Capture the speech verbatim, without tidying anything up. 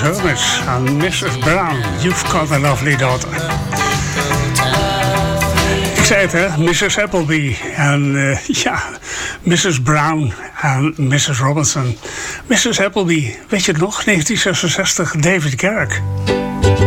Hermits en missus Brown, You've Got a Lovely Daughter. Ik zei het, hè, missus Appleby en uh, ja, missus Brown en missus Robinson. missus Appleby, weet je het nog? negentien zesenzestig, David Garrick.